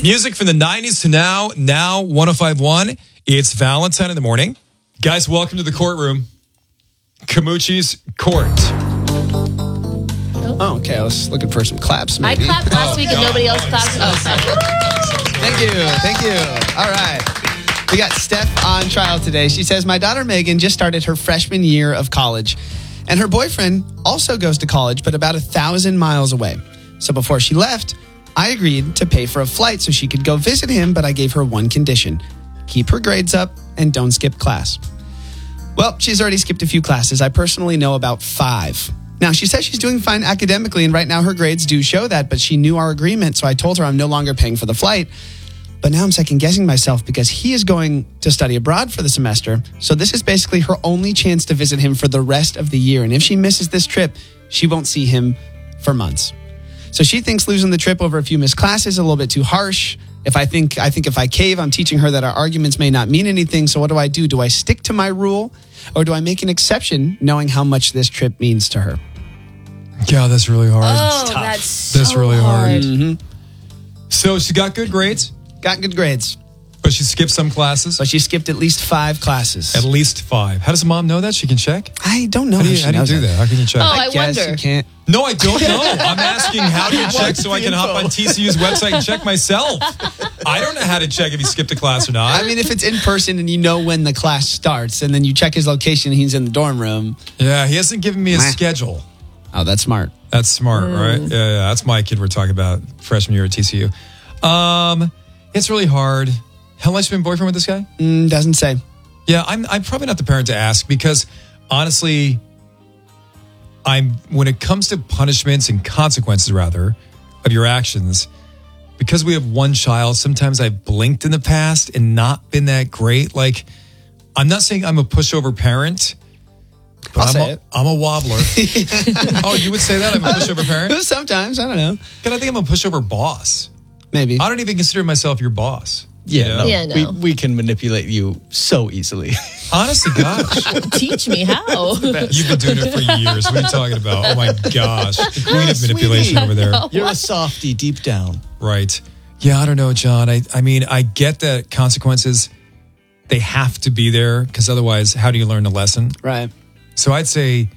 Music from the 90s to now 105.1. It's Valentine in the morning. Guys, welcome to the courtroom. Camucci's court. Oh, okay. I was looking for some claps, maybe. I clapped last week and nobody else clapped. Oh, sorry. Thank you. All right. We got Steph on trial today. She says, my daughter Megan just started her freshman year of college, and her boyfriend also goes to college, but about 1,000 miles away. So before she left, I agreed to pay for a flight so she could go visit him, but I gave her one condition: keep her grades up and don't skip class. Well, she's already skipped a few classes. I personally know about 5. Now, she says she's doing fine academically, and right now her grades do show that, but she knew our agreement, so I told her I'm no longer paying for the flight. But now I'm second-guessing myself because he is going to study abroad for the semester, so this is basically her only chance to visit him for the rest of the year, and if she misses this trip, she won't see him for months. So she thinks losing the trip over a few missed classes is a little bit too harsh. I think if I cave, I'm teaching her that our arguments may not mean anything, so what do? Do I stick to my rule, or do I make an exception knowing how much this trip means to her? Yeah, that's really hard. Oh, that's really hard. Mm-hmm. So she got good grades, Got good grades, but she skipped some classes. but she skipped at least 5 classes. At least 5. How does mom know that? She can check? I don't know How do you she knows do that? How can you check? Oh, I guess wonder. you can't. No, I don't know. I'm asking how do you check so I can hop on TCU's website and check myself. I don't know how to check if he skipped a class or not. I mean, if it's in person and you know when the class starts, and then you check his location and he's in the dorm room. Yeah, he hasn't given me a schedule. Oh, that's smart. That's smart, right? Yeah, that's my kid we're talking about, freshman year at TCU. It's really hard. How long has she been boyfriend with this guy? Doesn't say. Yeah, I'm probably not the parent to ask because honestly, when it comes to punishments and consequences rather of your actions, because we have one child, sometimes I've blinked in the past and not been that great. Like, I'm not saying I'm a pushover parent, but I'm a wobbler. Oh, you would say that? I'm a pushover parent? Sometimes, I don't know. But I think I'm a pushover boss. Maybe. I don't even consider myself your boss. Yeah, You know? Yeah, no. We can manipulate you so easily. Honestly, gosh. Teach me how. You've been doing it for years. What are you talking about? Oh my gosh. The queen of manipulation over there. You're a softie deep down. Right. Yeah, I don't know, John. I mean, I get that consequences, they have to be there because otherwise, how do you learn the lesson? Right. So I'd say,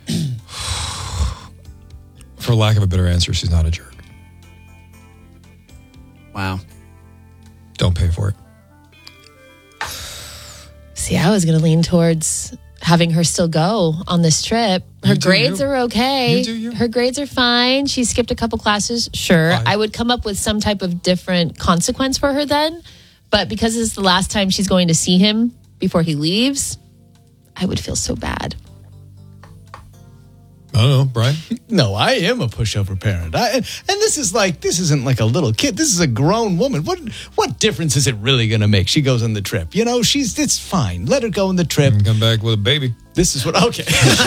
for lack of a better answer, she's not a jerk. Wow. Don't pay for it. See, I was going to lean towards having her still go on this trip. Her grades are okay. You do you. Her grades are fine. She skipped a couple classes. Sure. Fine. I would come up with some type of different consequence for her then. But because this is the last time she's going to see him before he leaves, I would feel so bad. I don't know, Brian. No, I am a pushover parent. And this isn't like a little kid. This is a grown woman. What difference is it really going to make? She goes on the trip. You know, it's fine. Let her go on the trip. Come back with a baby. This is what, okay.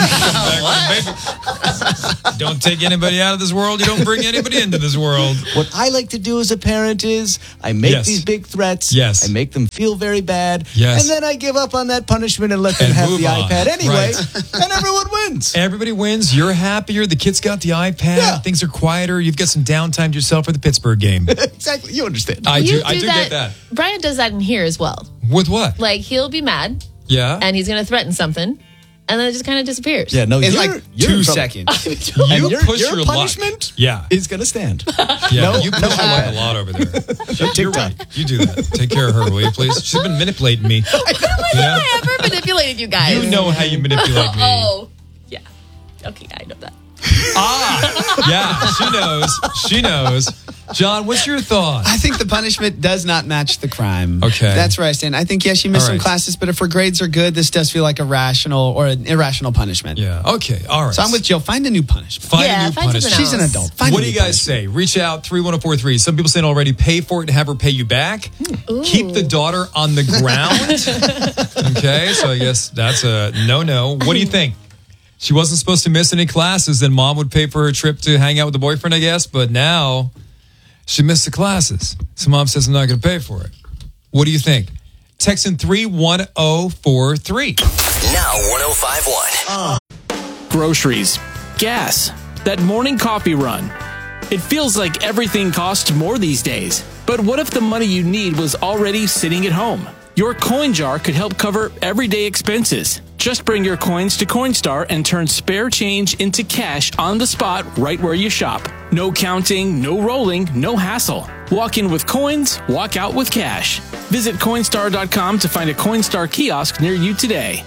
Don't take anybody out of this world. You don't bring anybody into this world. What I like to do as a parent is I make these big threats. Yes. I make them feel very bad. Yes. And then I give up on that punishment and let them have move the on. iPad anyway. Right. And everyone wins. Everybody wins. You're happier. The kid's got the iPad. Yeah. Things are quieter. You've got some downtime to yourself for the Pittsburgh game. Exactly. You understand. I You do get that. Brian does that in here as well. With what? Like, he'll be mad Yeah. and he's going to threaten something. And then it just kind of disappears. Yeah, no, In you're, like you're 2 in trouble. seconds. And You your push your luck. punishment Yeah. is going to stand. Yeah, No, you push no, her luck a lot over there. You're TikTok. right. You do that. Take care of her, will you, please? She's been manipulating me. When have I ever manipulated you guys? You know how you manipulate me. Oh, yeah. Okay, I know that. Yeah, she knows. John, what's your thought? I think the punishment does not match the crime. Okay. That's where I stand. I think, yes, she missed All some right. classes, but if her grades are good, this does feel like a rational or an irrational punishment. Yeah, okay, all right. So I'm with Jill. Find a new punishment. Find Yeah, a new find something punishment. She's an else. adult. Find What a do new you guys say? Reach out, 31043. Some people saying already pay for it and have her pay you back. Keep the daughter on the ground. Okay, so I guess that's a no-no. What do you think? She wasn't supposed to miss any classes, then mom would pay for her trip to hang out with the boyfriend, I guess. But now she missed the classes. So mom says, I'm not going to pay for it. What do you think? Text in 31043. Now 105.1. Groceries, gas, that morning coffee run. It feels like everything costs more these days. But what if the money you need was already sitting at home? Your coin jar could help cover everyday expenses. Just bring your coins to Coinstar and turn spare change into cash on the spot right where you shop. No counting, no rolling, no hassle. Walk in with coins, walk out with cash. Visit Coinstar.com to find a Coinstar kiosk near you today.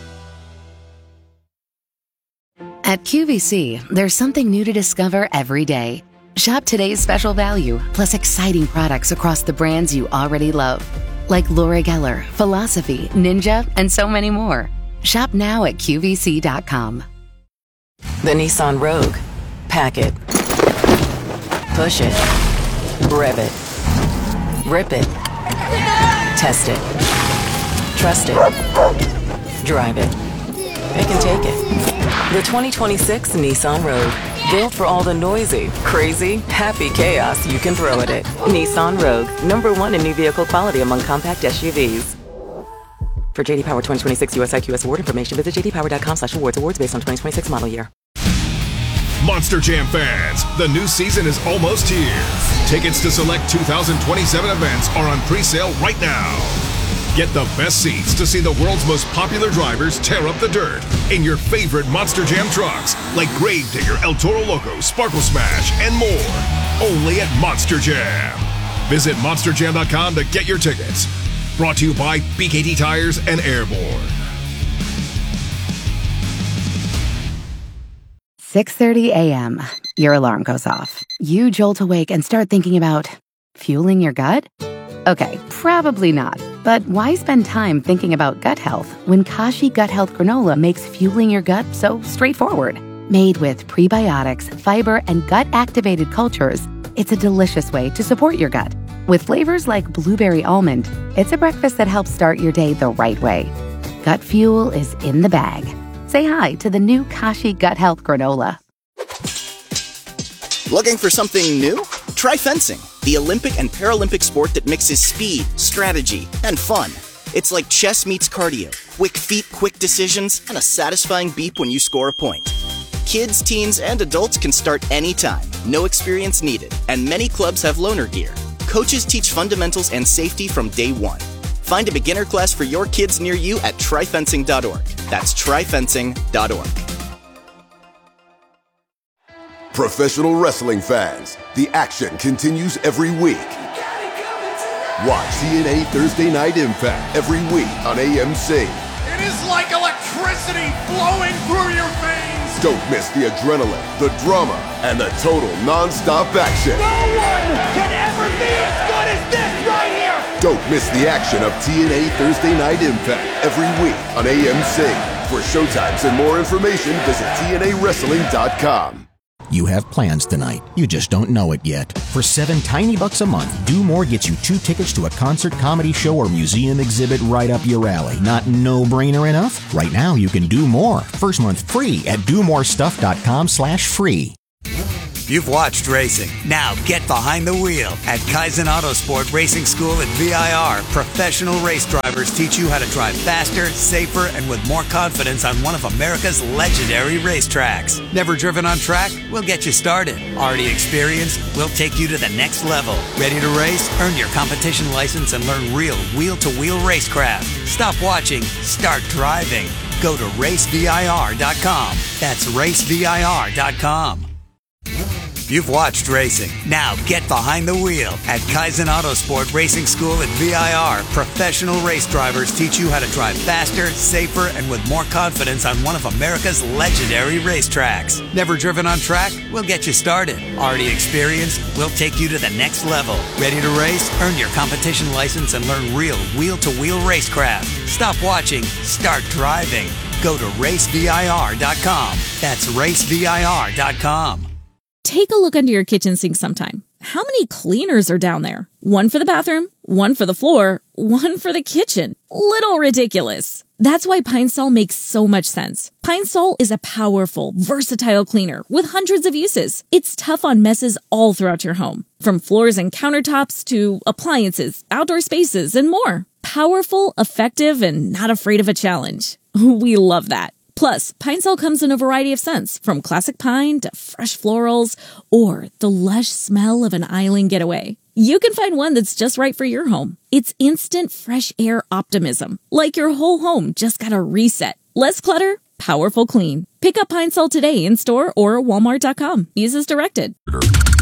At QVC, there's something new to discover every day. Shop today's special value, plus exciting products across the brands you already love. Like Laura Geller, Philosophy, Ninja, and so many more. Shop now at QVC.com. The Nissan Rogue. Pack it. Push it. Rev it. Rip it. Test it. Trust it. Drive it. It can take it. The 2026 Nissan Rogue. Built for all the noisy, crazy, happy chaos you can throw at it. Nissan Rogue. #1 in new vehicle quality among compact SUVs. For JD Power 2026 US IQS award information, visit jdpower.com/awards. Awards based on 2026 model year. Monster Jam fans, the new season is almost here. Tickets to select 2027 events are on pre-sale right now. Get the best seats to see the world's most popular drivers tear up the dirt in your favorite Monster Jam trucks like Gravedigger, El Toro Loco, Sparkle Smash, and more. Only at Monster Jam. Visit monsterjam.com to get your tickets. Brought to you by BKT Tires and Airborne. 6:30 a.m. Your alarm goes off. You jolt awake and start thinking about fueling your gut? Okay, probably not. But why spend time thinking about gut health when Kashi Gut Health Granola makes fueling your gut so straightforward? Made with prebiotics, fiber, and gut-activated cultures, it's a delicious way to support your gut. With flavors like blueberry almond, it's a breakfast that helps start your day the right way. Gut fuel is in the bag. Say hi to the new Kashi Gut Health Granola. Looking for something new? Try fencing, the Olympic and Paralympic sport that mixes speed, strategy, and fun. It's like chess meets cardio, quick feet, quick decisions, and a satisfying beep when you score a point. Kids, teens, and adults can start anytime, no experience needed, and many clubs have loaner gear. Coaches teach fundamentals and safety from day one. Find a beginner class for your kids near you at tryfencing.org. That's tryfencing.org. Professional wrestling fans, the action continues every week. Watch TNA Thursday Night Impact every week on AMC. It is like electricity flowing through your veins. Don't miss the adrenaline, the drama, and the total non-stop action. No one can ever be as good as this right here. Don't miss the action of TNA Thursday Night Impact every week on AMC. For showtimes and more information, visit TNAWrestling.com. You have plans tonight. You just don't know it yet. For $7 tiny bucks a month, Do More gets you 2 tickets to a concert, comedy show, or museum exhibit right up your alley. Not no-brainer enough? Right now, you can do more. First month free at domorestuff.com/free. You've watched racing. Now get behind the wheel. At Kaizen Autosport Racing School at VIR, professional race drivers teach you how to drive faster, safer, and with more confidence on one of America's legendary racetracks. Never driven on track? We'll get you started. Already experienced? We'll take you to the next level. Ready to race? Earn your competition license and learn real wheel-to-wheel racecraft. Stop watching. Start driving. Go to racevir.com. That's racevir.com. You've watched racing. Now get behind the wheel. At Kaizen Autosport Racing School at VIR, professional race drivers teach you how to drive faster, safer, and with more confidence on one of America's legendary racetracks. Never driven on track? We'll get you started. Already experienced? We'll take you to the next level. Ready to race? Earn your competition license and learn real wheel-to-wheel racecraft. Stop watching. Start driving. Go to racevir.com. That's racevir.com. Take a look under your kitchen sink sometime. How many cleaners are down there? One for the bathroom, one for the floor, one for the kitchen. Little ridiculous. That's why Pine Sol makes so much sense. Pine Sol is a powerful, versatile cleaner with hundreds of uses. It's tough on messes all throughout your home, from floors and countertops to appliances, outdoor spaces, and more. Powerful, effective, and not afraid of a challenge. We love that. Plus, Pine Sol comes in a variety of scents, from classic pine to fresh florals or the lush smell of an island getaway. You can find one that's just right for your home. It's instant fresh air optimism, like your whole home just got a reset. Less clutter, powerful clean. Pick up Pine Sol today in store or Walmart.com. Use as directed.